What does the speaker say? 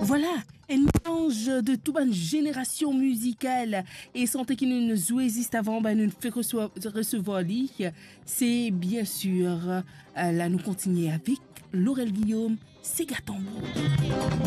Voilà, un mélange de toute une génération musicale et santé qui nous existe avant, nous fait recevoir lui. C'est bien sûr, là nous continuer avec Laurel Guillaume, c'est Gatombo.